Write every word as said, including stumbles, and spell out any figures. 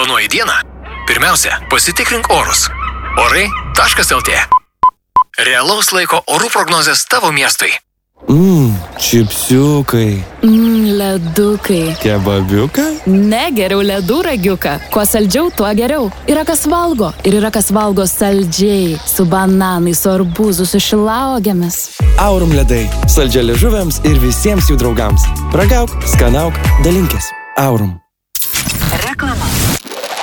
Planuoji dieną? Pirmiausia, pasitikrink orus. Orai taškas el tė. Realaus laiko orų prognozės tavo miestui. Mmm, čipsiukai. Mmm, ledukai. Kebabiukai? Ne, geriau ledų ragiuką. Kuo saldžiau, tuo geriau. Yra kas valgo. Ir yra kas valgo saldžiai. Su bananai, su arbūzu, su šilauogėmis. Aurum ledai. Saldžia liežuviams ir visiems jų draugams. Ragauk, skanauk, dalinkis. Aurum.